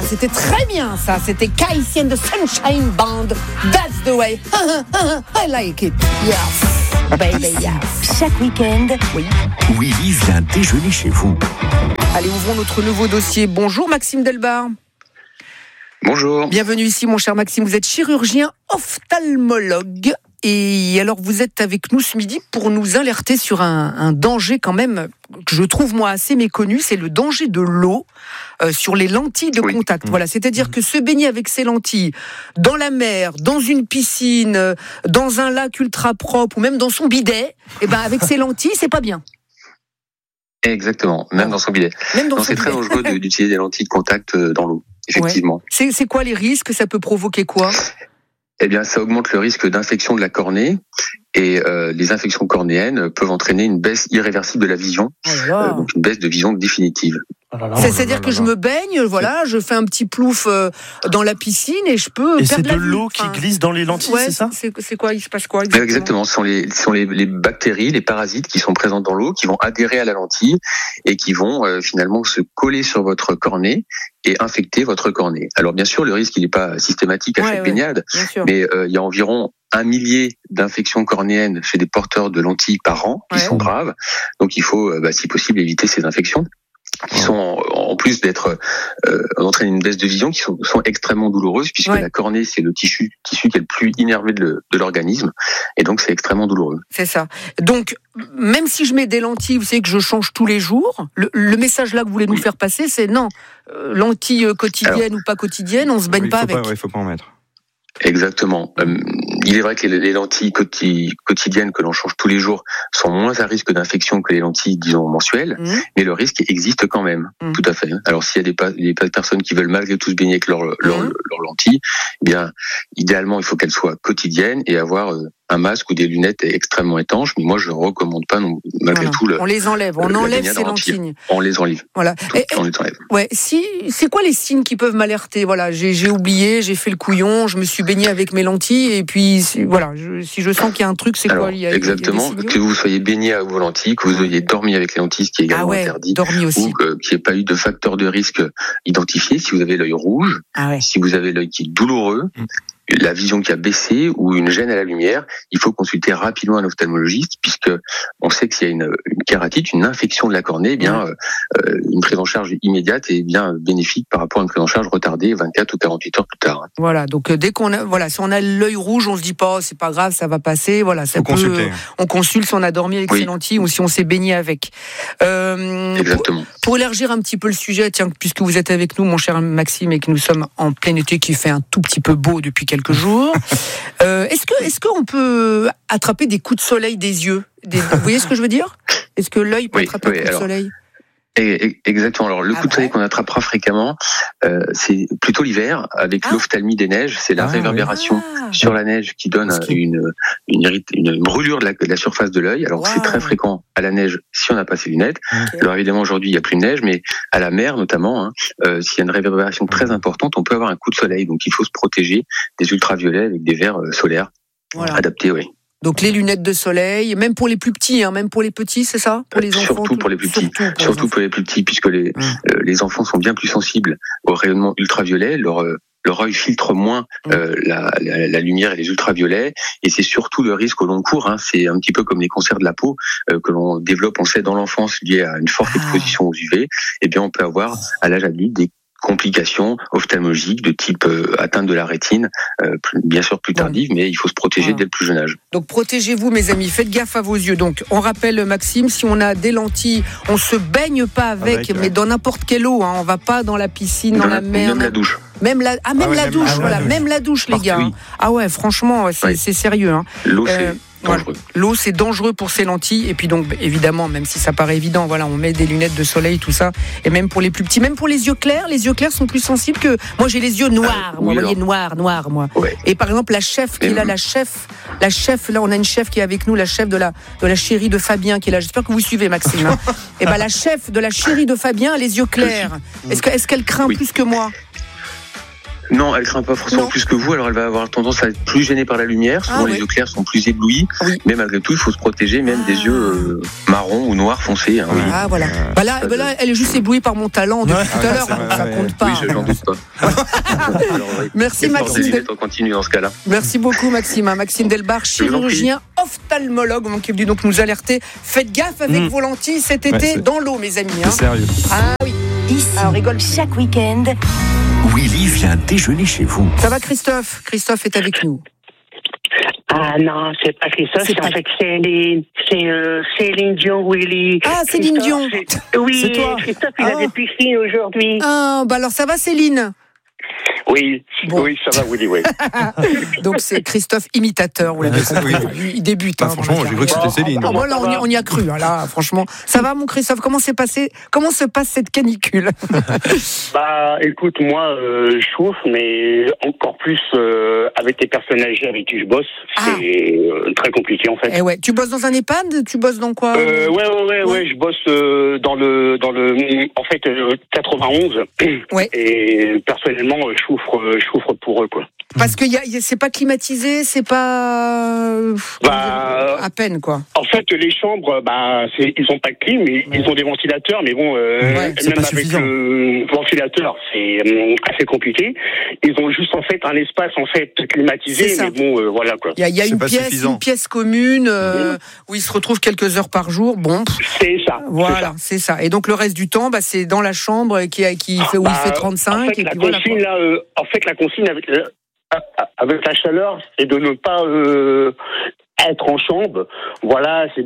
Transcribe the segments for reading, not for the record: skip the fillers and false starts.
c'était très bien ça. C'était Casey and the Sunshine Band. That's the way. I like it. Yes, baby, yes. Chaque week-end, Willy vient déjeuner chez vous. Allez, ouvrons notre nouveau dossier. Bonjour Maxime Delbar. Bonjour. Bienvenue ici mon cher Maxime. Vous êtes chirurgien ophtalmologue. Et alors vous êtes avec nous ce midi pour nous alerter sur un danger quand même que je trouve moi assez méconnu, c'est le danger de l'eau sur les lentilles de contact. Voilà, c'est-à-dire que se baigner avec ses lentilles dans la mer, dans une piscine, dans un lac ultra propre ou même dans son bidet, et ben avec ses lentilles, c'est pas bien. Exactement, même dans son bidet. C'est très dangereux d'utiliser des lentilles de contact dans l'eau, effectivement. Ouais. C'est quoi les risques ? Ça peut provoquer quoi ? Eh bien, ça augmente le risque d'infection de la cornée et les infections cornéennes peuvent entraîner une baisse irréversible de la vision, donc une baisse de vision définitive. C'est-à-dire que je me baigne, voilà, je fais un petit plouf dans la piscine et je peux et perdre c'est la de vue. l'eau qui glisse dans les lentilles, c'est ça ? C'est quoi ? Il se passe quoi Exactement, ce sont les bactéries, les parasites qui sont présentes dans l'eau, qui vont adhérer à la lentille et qui vont finalement se coller sur votre cornée et infecter votre cornée. Alors bien sûr, le risque il n'est pas systématique à chaque baignade, mais il y a environ 1 millier d'infections cornéennes chez des porteurs de lentilles par an qui sont graves. Donc il faut, si possible, éviter ces infections qui sont en plus d'être d'entraîner une baisse de vision, qui sont extrêmement douloureuses puisque la cornée c'est le tissu qui est le plus innervé de l'organisme et donc c'est extrêmement douloureux. C'est ça. Donc même si je mets des lentilles, vous savez que je change tous les jours, le message là que vous voulez nous faire passer, c'est non, lentilles quotidiennes ou pas quotidiennes, on se baigne pas avec. Il faut pas en mettre. Exactement. Il est vrai que les lentilles quotidiennes que l'on change tous les jours sont moins à risque d'infection que les lentilles, disons, mensuelles, mais le risque existe quand même, tout à fait. Alors s'il y a des personnes qui veulent malgré tout se baigner avec leurs lentilles, eh bien, idéalement, il faut qu'elles soient quotidiennes et avoir un masque ou des lunettes extrêmement étanches, mais moi je ne recommande pas malgré tout on les enlève, on enlève ces lentilles. On les enlève. Voilà. On les enlève. Ouais, c'est quoi les signes qui peuvent m'alerter ? Voilà, j'ai oublié, j'ai fait le couillon, je me suis baigné avec mes lentilles et puis voilà, si je sens qu'il y a un truc, c'est quoi ? Exactement, que vous soyez baigné avec vos lentilles, que vous ayez dormi avec les lentilles, ce qui est également interdit, dormi aussi. ou qu'il n'y ait pas eu de facteur de risque identifié, si vous avez l'œil rouge, si vous avez l'œil qui est douloureux, la vision qui a baissé ou une gêne à la lumière, il faut consulter rapidement un ophtalmologiste puisque on sait que s'il y a une kératite, une infection de la cornée, eh bien une prise en charge immédiate est bien bénéfique par rapport à une prise en charge retardée 24 ou 48 heures plus tard. Voilà, donc dès qu'on a, si on a l'œil rouge, on se dit pas, c'est pas grave, ça va passer. Voilà, ça peut. On consulte si on a dormi avec ses lentilles ou si on s'est baigné avec. Exactement. Pour élargir un petit peu le sujet, tiens, puisque vous êtes avec nous, mon cher Maxime, et que nous sommes en plein été, qui fait un tout petit peu beau depuis quelques jours. Est-ce qu'on peut attraper des coups de soleil des yeux ? Vous voyez ce que je veux dire ? Est-ce que l'œil peut attraper un coup de soleil ? Exactement. Alors le coup de soleil qu'on attrapera fréquemment, c'est plutôt l'hiver avec l'ophtalmie des neiges. C'est la réverbération sur la neige qui donne une brûlure de la surface de l'œil. Alors c'est très fréquent à la neige si on n'a pas ses lunettes. Alors évidemment aujourd'hui il n'y a plus de neige, mais à la mer notamment, s'il y a une réverbération très importante, on peut avoir un coup de soleil. Donc il faut se protéger des ultraviolets avec des verres solaires adaptés. Donc les lunettes de soleil, même pour les plus petits, même pour les petits, c'est ça ? Pour les enfants, surtout pour les plus petits. Surtout pour les plus petits, puisque les enfants sont bien plus sensibles au rayonnement ultraviolet. Leur œil filtre moins la lumière et les ultraviolets, et c'est surtout le risque au long cours. C'est un petit peu comme les cancers de la peau que l'on développe, on sait, dans l'enfance liés à une forte exposition aux UV. Eh bien, on peut avoir à l'âge adulte des complications ophtalmologiques de type atteinte de la rétine, bien sûr plus tardive, mais il faut se protéger dès le plus jeune âge. Donc protégez-vous mes amis, faites gaffe à vos yeux. Donc on rappelle Maxime, si on a des lentilles, on se baigne pas avec mais dans n'importe quelle eau, on va pas dans la piscine, dans la mer. Même la douche. Même la douche, même la douche les gars. Ah ouais, franchement, c'est sérieux. L'eau c'est dangereux. L'eau c'est dangereux pour ces lentilles et puis donc évidemment, même si ça paraît évident, on met des lunettes de soleil, tout ça, et même pour les plus petits, même pour les yeux clairs sont plus sensibles que moi. J'ai les yeux noirs, vous voyez, noirs moi. Et par exemple la chef qui est là, la chef là, on a une chef qui est avec nous, la chef de la chérie de Fabien qui est là. J'espère que vous suivez Maxime. Et la chef de la chérie de Fabien a les yeux clairs. Est-ce qu'elle craint plus que moi? Non, elle craint pas forcément plus que vous, alors elle va avoir tendance à être plus gênée par la lumière. Souvent, les yeux clairs sont plus éblouis, mais malgré tout, il faut se protéger même des yeux marrons ou noirs foncés. Hein, Ah, voilà. Là, elle est juste éblouie par mon talent depuis tout à l'heure, ça compte pas. Oui, je n'en doute pas. Alors, merci Maxime. On continue dans ce cas-là. Merci beaucoup Maxime. Maxime Delbar, chirurgien ophtalmologue, qui est venu donc nous alerter. Faites gaffe avec vos lentilles cet été dans l'eau, mes amis. C'est sérieux. Ah oui. Ici, on rigole chaque week-end. Willy vient déjeuner chez vous. Ça va Christophe? Christophe est avec nous. Ah non, c'est pas Christophe, en fait Céline. C'est Céline Dion, Willy. Ah, Céline Dion. Oui, c'est toi. Christophe, il a des piscines aujourd'hui. Ah, alors ça va Céline? Oui, oui, ça va, Willy, oui. Donc c'est Christophe imitateur, vous l'avez compris. Il débute. Franchement, j'ai cru que c'était Céline. Là, on y a cru. Là, franchement, ça va, mon Christophe? Comment se passe cette canicule? Écoute, moi, je souffre, mais encore plus avec les personnes âgées avec qui je bosse. C'est très compliqué, en fait. Eh ouais. Tu bosses dans un EHPAD? Tu bosses dans quoi? Ouais. Je bosse dans le, en fait, 91. Ouais. Et personnellement, je souffre pour eux, quoi. Parce que c'est pas climatisé, c'est pas à peine, quoi. En fait, les chambres, ils ont pas de clim, ils ont des ventilateurs, mais bon, même avec le ventilateur, c'est assez compliqué. Ils ont juste en fait un espace en fait climatisé, mais bon, voilà quoi. Il y a une pièce commune où ils se retrouvent quelques heures par jour. Bon, c'est ça. Voilà, c'est ça. Et donc le reste du temps, c'est dans la chambre qui fait où il fait 35. En fait, la consigne avec la chaleur, c'est de ne pas être en chambre. Voilà, c'est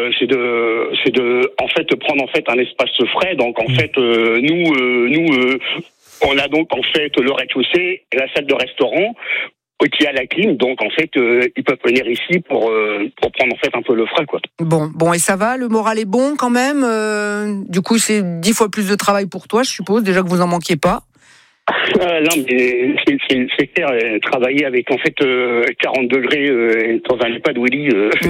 de en fait prendre en fait un espace frais. Donc en fait, nous, on a donc en fait le rez-de-chaussée et la salle de restaurant qui a la clim. Donc en fait, ils peuvent venir ici pour prendre en fait un peu le frais, quoi. Bon, et ça va, le moral est bon quand même. Du coup, c'est 10 fois plus de travail pour toi, je suppose. Déjà que vous en manquiez pas. Non, mais c'est clair, travailler avec en fait 40 degrés dans un EHPAD, Willy.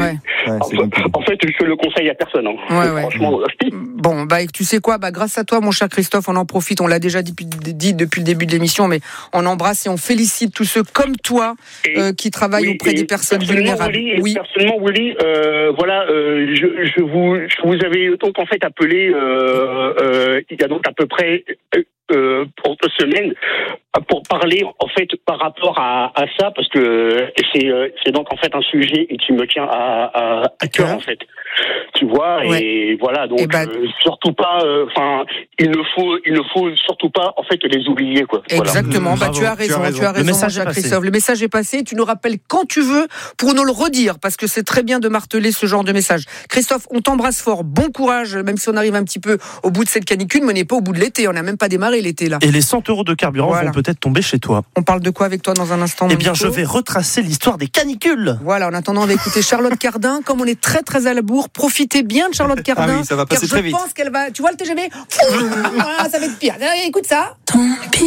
En fait, je le conseille à personne. Franchement. Bon, tu sais quoi, grâce à toi, mon cher Christophe, on en profite. On l'a déjà dit depuis le début de l'émission, mais on embrasse et on félicite tous ceux comme toi qui travaillent auprès des personnes vulnérables. Personnellement, Willy, je vous avais donc en fait appelé. Il y a donc à peu près pour 2 semaines pour parler en fait par rapport à ça, parce que c'est donc en fait un sujet qui me tient à cœur en fait, tu vois. Et voilà, donc surtout pas il ne faut surtout pas en fait les oublier, quoi. Exactement. Tu as raison, le message est Christophe. Le message est passé, tu nous rappelles quand tu veux pour nous le redire, parce que c'est très bien de marteler ce genre de message. Christophe, on t'embrasse fort, bon courage, même si on arrive un petit peu au bout de cette canicule, mais on n'est pas au bout de l'été, on n'a même pas démarré l'été là. Et les 100 € de carburant vont peut-être tomber chez toi. On parle de quoi avec toi dans un instant? Je vais retracer l'histoire des canicules. Voilà, en attendant, on va écouter Charlotte Cardin. Comme on est très très à la bourre, profitez bien de Charlotte Cardin. Ah oui, ça va passer très vite. Je pense qu'elle va... Tu vois le TGV? Ça va être pire. Écoute ça.